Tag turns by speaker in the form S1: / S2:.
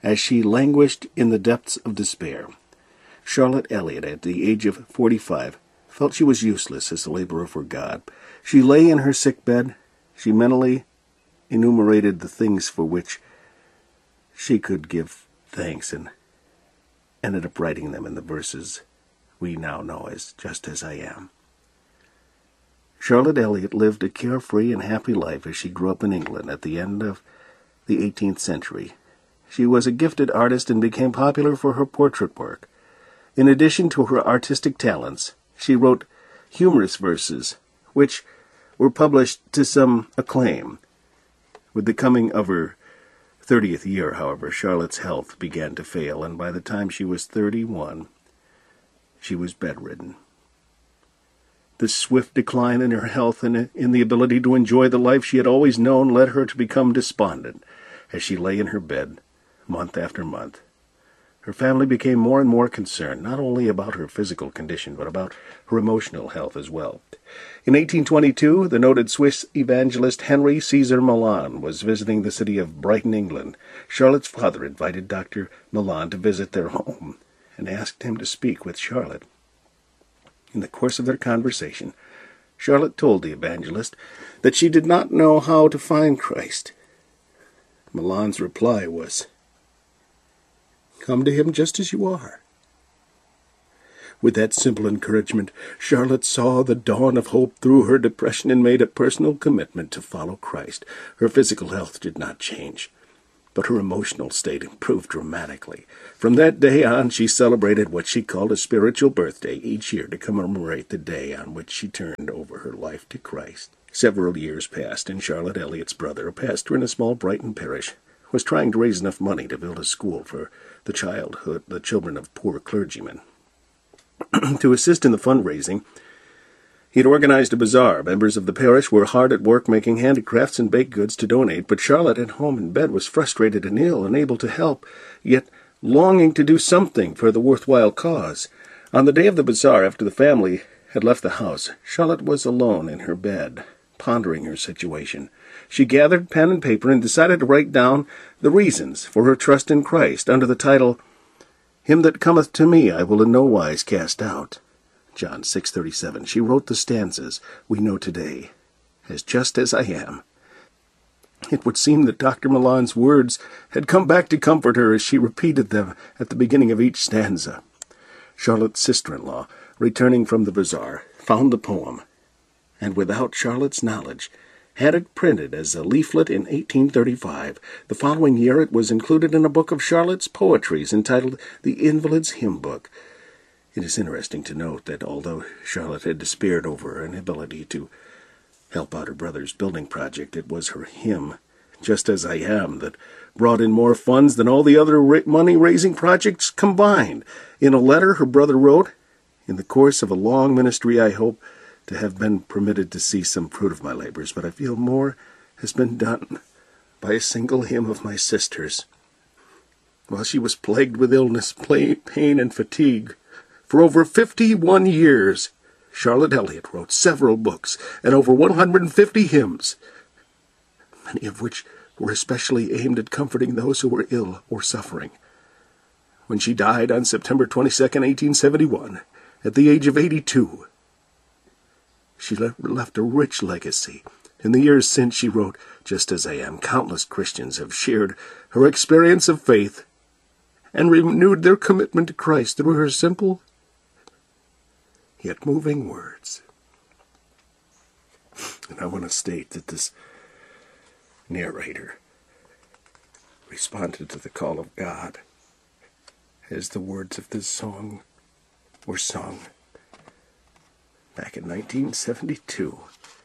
S1: as she languished in the depths of despair. Charlotte Elliott, at the age of 45, felt she was useless as a laborer for God. She lay in her sick bed. She mentally enumerated the things for which she could give thanks and ended up writing them in the verses we now know as Just As I Am. Charlotte Elliott lived a carefree and happy life as she grew up in England at the end of the 18th century. She was a gifted artist and became popular for her portrait work. In addition to her artistic talents, she wrote humorous verses, which were published to some acclaim. With the coming of her 30th year, however, Charlotte's health began to fail, and by the time she was 31, she was bedridden. This swift decline in her health and in the ability to enjoy the life she had always known led her to become despondent as she lay in her bed month after month. Her family became more and more concerned, not only about her physical condition, but about her emotional health as well. In 1822, the noted Swiss evangelist Henry Caesar Milan was visiting the city of Brighton, England. Charlotte's father invited Dr. Milan to visit their home and asked him to speak with Charlotte. In the course of their conversation, Charlotte told the evangelist that she did not know how to find Christ. Milan's reply was, "Come to him just as you are." With that simple encouragement, Charlotte saw the dawn of hope through her depression and made a personal commitment to follow Christ. Her physical health did not change, but her emotional state improved dramatically. From that day on, she celebrated what she called a spiritual birthday each year to commemorate the day on which she turned over her life to Christ. Several years passed, and Charlotte Elliott's brother, a pastor in a small Brighton parish, was trying to raise enough money to build a school for the children of poor clergymen. To assist in the fundraising, he had organized a bazaar. Members of the parish were hard at work making handicrafts and baked goods to donate, but Charlotte, at home in bed, was frustrated and ill, unable to help, yet longing to do something for the worthwhile cause. On the day of the bazaar, after the family had left the house, Charlotte was alone in her bed, pondering her situation. She gathered pen and paper and decided to write down the reasons for her trust in Christ under the title, "Him that cometh to me I will in no wise cast out." John 6:37. She wrote the stanzas we know today as Just As I Am. It would seem that Dr. Milan's words had come back to comfort her as she repeated them at the beginning of each stanza. Charlotte's sister-in-law, returning from the bazaar, found the poem, and without Charlotte's knowledge, had it printed as a leaflet in 1835. The following year it was included in a book of Charlotte's poetries entitled The Invalid's Hymn Book. It is interesting to note that although Charlotte had despaired over her inability to help out her brother's building project, it was her hymn, Just As I Am, that brought in more funds than all the other money-raising projects combined. In a letter her brother wrote, "In the course of a long ministry I hope to have been permitted to see some fruit of my labors, but I feel more has been done by a single hymn of my sister's. While she was plagued with illness, pain, and fatigue, for over 51 years, Charlotte Elliott wrote several books and over 150 hymns, many of which were especially aimed at comforting those who were ill or suffering. When she died on September 22, 1871, at the age of 82, she left a rich legacy. In the years since she wrote Just As I Am, countless Christians have shared her experience of faith and renewed their commitment to Christ through her simple yet moving words." And I want to state that this narrator responded to the call of God as the words of this song were sung back in 1972